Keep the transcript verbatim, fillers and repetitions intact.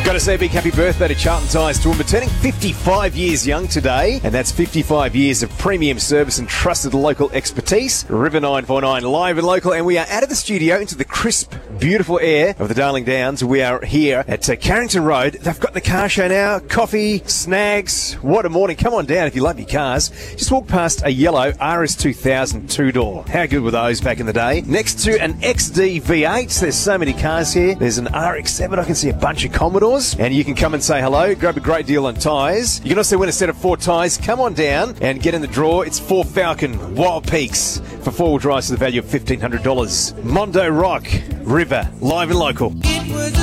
Got to say a big happy birthday to Charlton Tyres Toowoomba, turning fifty-five years young today, and that's fifty-five years of premium service and trusted local expertise. River nine four nine, live and local, and we are out of the studio into the crisp, beautiful air of the Darling Downs. We are here at uh, Carrington Road. They've got the car show now, coffee, snags. What a morning. Come on down if you love your cars. Just walk past a yellow R S two thousand two-door. How good were those back in the day? Next to an X D V eight. There's so many cars here. There's an R X seven. I can see a bunch of Commodores. And you can come and say hello, grab a great deal on tyres. You can also win a set of four tyres. Come on down and get in the draw. It's four Falcon Wild Peaks for four-wheel drives to the value of fifteen hundred dollars. Mondo Rock, River, live and local.